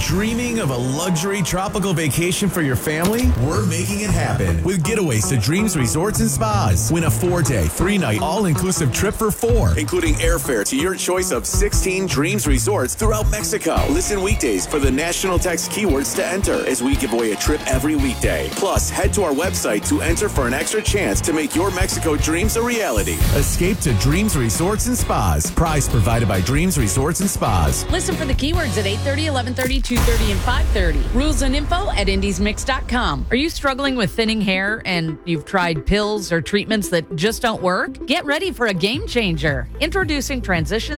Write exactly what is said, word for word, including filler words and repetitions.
Dreaming of a luxury tropical vacation for your family? We're making it happen with Getaways to Dreams Resorts and Spas. Win a four-day, three-night, all-inclusive trip for four, including airfare to your choice of sixteen Dreams Resorts throughout Mexico. Listen weekdays for the national text keywords to enter as we give away a trip every weekday. Plus, head to our website to enter for an extra chance to make your Mexico dreams a reality. Escape to Dreams Resorts and Spas. Prize provided by Dreams Resorts and Spas. Listen for the keywords at eight thirty, eleven thirty, two thirty, and five thirty. Rules and info at indies mix dot com. Are you struggling with thinning hair and you've tried pills or treatments that just don't work? Get ready for a game changer. Introducing Transition